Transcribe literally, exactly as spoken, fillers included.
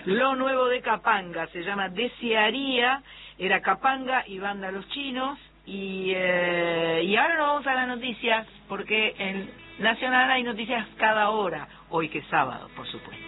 Lo nuevo de Capanga, se llama Desearía, era Capanga y Vándalos Chinos, y, eh, y ahora nos vamos a las noticias, porque en Nacional hay noticias cada hora, hoy que es sábado, por supuesto.